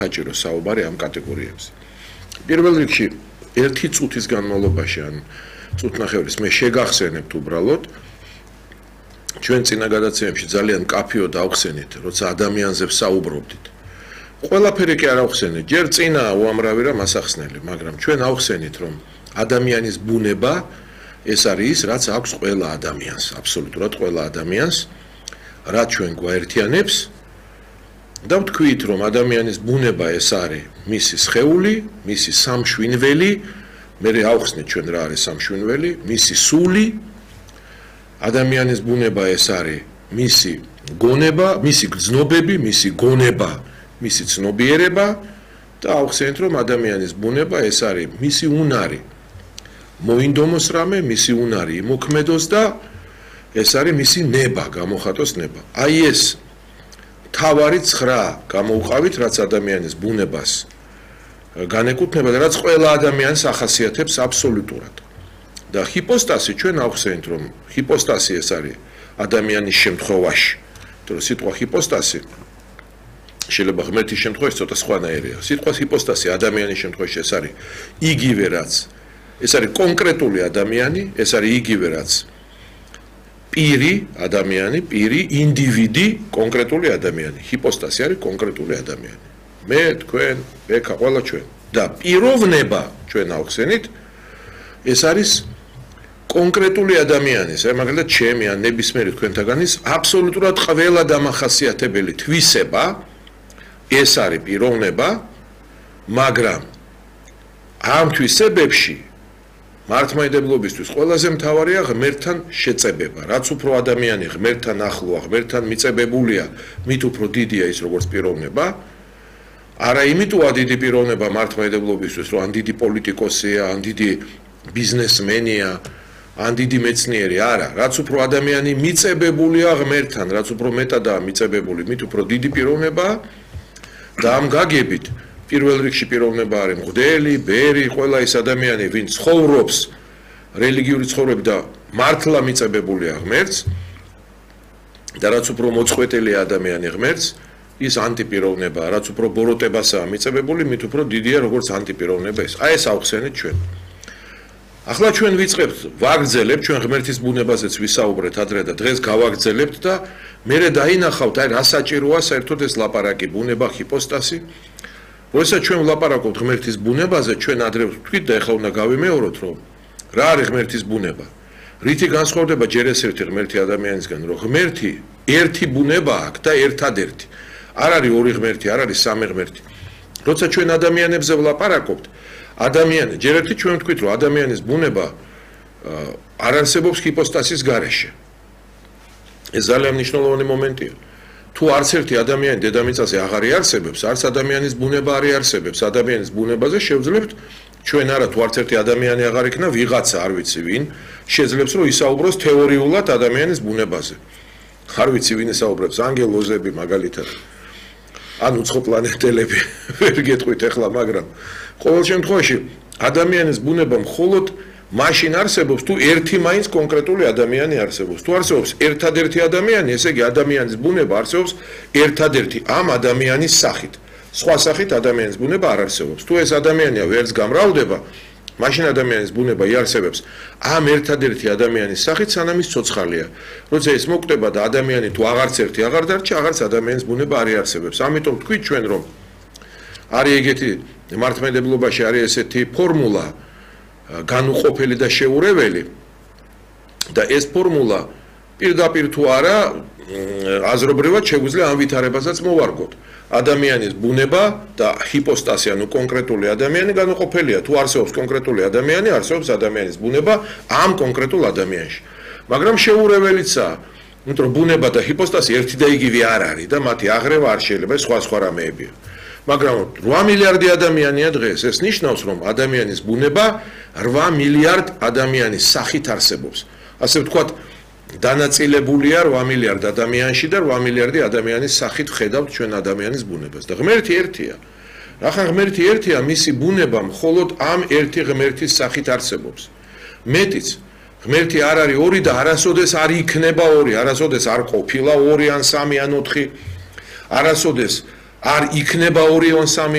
საჭირო საუბარი ამ კატეგორიებზე. პირველ რიგში ერთი წუთის განმავლობაში ან წუთნახევრის მე შეგახსენებთ უბრალოდ ჩვენ წინა გადაცემებში ძალიან კაფეო დავხსენით, როცა ადამიანზე ვსაუბრობდით. ყველაფერი კი არ ავხსენეთ, ჯერ წინა უამრავი რამ ასახსნელი, მაგრამ ჩვენ ავხსენით, რომ ადამიანის ბუნება ეს არის, რაც აქვს ყველა ადამიანს, აბსოლუტურად ყველა ადამიანს, რაც ჩვენ გვაერთიანებს და ვთქვით, რომ ადამიანის ბუნება ეს არის მისი სხეული, მისი სამშვინველი, მე ავხსნით ჩვენ რა არის სამშვინველი, მისი სული, ადამიანის ბუნება ეს არის მისი გონება, მისი გრძნობები, მისი გონება, მისი ცნობიერება და ავხსენეთ, რომ ადამიანის ბუნება ეს არის მისი უნარი. მოინდომოს რამე, მისი უნარი იმოქმედოს და ეს არის მისი ნება, გამოხატოს ნება. აი ეს თავარი 9 გამოუყავით, რაც ადამიანის ბუნებას განეკუთვნება და რაც ყველა ადამიანს ახასიათებს აბსოლუტურად. და ჰიპოსტასი ჩვენ ავხსენით, რომ ჰიპოსტასი ეს არის ადამიანის შემთხვევაში. იმიტომ რომ სიტყვა ჰიპოსტასი შეიძლება ღმერთის შემთხვევაში ცოტა სხვანაირია. სიტყვა ჰიპოსტასი ადამიანის შემთხვევაში ეს არის იგივე რაც ეს არის კონკრეტული ადამიანი, ეს არის იგივე რაც პირი, ადამიანი, პირი, ინდივიდი, კონკრეტული ადამიანი. ჰიპოსტასი არის კონკრეტული ადამიანი. მე, თქვენ, ეკა, ყველა ჩვენ. და პიროვნება ჩვენ ავხსენით, ეს არის კონკრეტული ადამიანის, მაგალითად ჩემი ან ნებისმიერი თქვენთაგანის აბსოლუტურად ყველა დამახასიათებელი თვისება, ეს არის პიროვნება, მაგრამ ამ თვისებებში მართლმადიდებლობისთვის ყველაზე მთავარია ღმერთთან შეწებება. რაც უფრო ადამიანი ღმერთთან ახლოა, ღმერთთან მიწებებულია, მით უფრო დიდია ის როგორც პიროვნება. არა იმიტოა დიდი პიროვნება მართლმადიდებლობისთვის, რომ ან დიდი პოლიტიკოსია, ან დიდი ბიზნესმენია, ან დიდი მეცნიერი, არა, რაც უფრო ადამიანი მიწებებულია ღმერთთან, რაც უფრო მეტადაა მიწებებული, მით უფრო დიდი პიროვნებაა და ამ გაგებით პირველ რიგში პიროვნება არის მღვდელი, ბერი, ყველა ის ადამიანი, ვინც ცხოვრობს რელიგიური ცხოვრებით და მართლა მიწებებულია ღმერთს და რაც უფრო მოწყვეტილია ადამიანი ღმერთს, ის ანტიპიროვნებაა, რაც უფრო ბოროტებასაა მიწებებული, მით უფრო დიდია როგორც ანტიპიროვნება ეს. აი ეს ავხსენეთ ჩვენ. ახლა ჩვენ ვიწყებთ, ვაგრძელებთ, ჩვენ ღმერთის ბუნებაზეც ვისაუბრეთ ადრე და დღეს გავაგრძელებთ და მერე დაინახავთ, აი რა საჭიროა საერთოდ ეს ლაპარაკი, ბუნება, ჰიპოსტასი. როდესაც ჩვენ ვლაპარაკობთ ღმერთის ბუნებაზე, ჩვენ ადრე ვთქვით და ეხლა უნდა გავიმეოროთ, რომ რა არის ღმერთის ბუნება. რითი განსხვავდება ჯერ ეს ერთი ღმერთი ადამიანისგან, რომ ღმერთი ერთი ბუნება აქვს და ერთადერთი. არ არის ორი ღმერთი, არ არის სამი ღმერთი. როცა ჩვენ ადამიანებზე ვლაპარაკობთ, ადამიანი, ჯერ ერთი ჩვენ ვთქვით, რომ ადამიანის ბუნება არ არსებობს ჰიპოსტასის გარეშე. ეს ძალიან მნიშვნელოვანი მომენტია. თუ არც ერთი ადამიანი დედამიწაზე აღარ იარსებებს, არც ადამიანის ბუნება არ იარსებებს. ადამიანის ბუნებაზე შევძლებთ ჩვენ არა თუ არც ერთი ადამიანი აღარ იქნა, ვიღაცა არ ვიცი ვინ, შეძლებს რომ ისაუბროს თეორიულად ადამიანის ბუნებაზე. არ ვიცი ვინ ისაუბრებს, ანგელოზები მაგალითად. ან უცხო პლანეტელები, ვერ გეტყვით ახლა, მაგრამ ყოველ შემთხვევაში ადამიანის ბუნება მხოლოდ მაშინ არსებობს, თუ ერთი მაინც კონკრეტული ადამიანი არსებობს. თუ არსებობს ერთადერთი ადამიანი, ესე იგი ადამიანის ბუნება არსებობს ერთადერთი ამ ადამიანის სახით. სხვა სახით ადამიანის ბუნება არ არსებობს. თუ ეს ადამიანია ვერც გამრავლდება, მაშინ ადამიანის ბუნება იარსებებს ამ ერთადერთი ადამიანის სახით, სანამ ის ცოცხალია. როცა ეს მოკვდება და ადამიანი თუ აღარც ერთი აღარ დარჩა, აღარც ადამიანის ბუნება არ იარსებებს. ამიტომ თქვით ჩვენ, რომ არის ეგეთი მართლმადიდებლობაში არის ესეთი ფორმულა განუყოფელი და შეურეველი და ეს ფორმულა პირდაპირ თუ არა აზრობრივად შეგვიძლია ამ ვითარებასაც მოვარგოთ. ადამიანის ბუნება და ჰიპოსტასი, ანუ კონკრეტული ადამიანი განუყოფელია. თუ არსებობს კონკრეტული ადამიანი, არსებობს ადამიანის ბუნება ამ კონკრეტულ ადამიანში. მაგრამ შეურეველიცაა, იმიტომ რომ ბუნება და ჰიპოსტასი ერთი და იგივე არ არის და მათი აღრევა არ შეიძლება, სხვა რამეებია. მაგრამ 8 მილიარდი ადამიანია დღეს, ეს ნიშნავს, რომ ადამიანის ბუნება 8 მილიარდ ადამიანის სახით არსებობს. ასე ვთქვათ, დანაწილებულია 8 მილიარდ ადამიანში და 8 მილიარდი ადამიანის სახით ხედავთ ჩვენ ადამიანის ბუნებას. და ღმერთი ერთია. რახან ღმერთი ერთია, მისი ბუნება მხოლოდ ამ ერთი ღმერთის სახით არსებობს. მეტიც, ღმერთი არ არის ორი და არასოდეს არ იქნება ორი, არასოდეს არ ყოფილა ორი ან სამი ან ოთხი, არასოდეს არ იქნება ორი ან სამი